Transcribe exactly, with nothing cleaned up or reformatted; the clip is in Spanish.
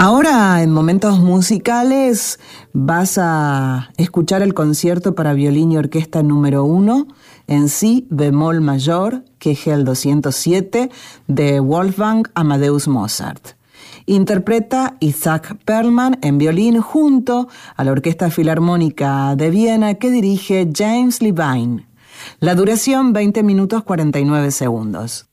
Ahora, en momentos musicales, vas a escuchar el concierto para violín y orquesta número uno en si bemol mayor, que es el doscientos siete, de Wolfgang Amadeus Mozart. Interpreta Isaac Perlman en violín junto a la Orquesta Filarmónica de Viena que dirige James Levine. La duración veinte minutos cuarenta y nueve segundos.